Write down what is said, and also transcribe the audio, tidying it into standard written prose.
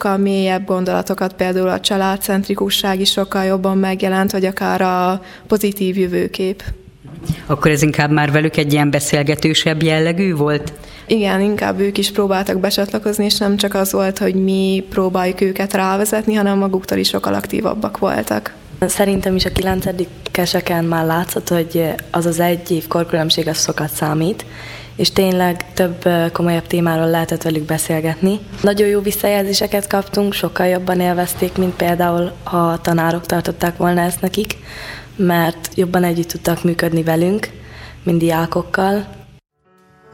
sokkal mélyebb gondolatokat, például a családcentrikusság is sokkal jobban megjelent, vagy akár a pozitív jövőkép. Akkor ez inkább már velük egy ilyen beszélgetősebb jellegű volt? Igen, inkább ők is próbáltak becsatlakozni, és nem csak az volt, hogy mi próbáljuk őket rávezetni, hanem maguktól is sokkal aktívabbak voltak. Szerintem is a 9-eseken már látszott, hogy az 1 év korkülönbség az sokat számít, és tényleg több komolyabb témáról lehetett velük beszélgetni. Nagyon jó visszajelzéseket kaptunk, sokkal jobban élvezték, mint például, ha a tanárok tartották volna ezt nekik, mert jobban együtt tudtak működni velünk, mint diákokkal.